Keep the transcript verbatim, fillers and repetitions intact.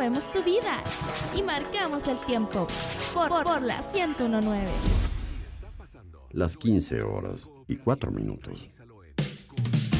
movemos tu vida y marcamos el tiempo por, por, por la ciento uno punto nueve. Las quince horas y cuatro minutos.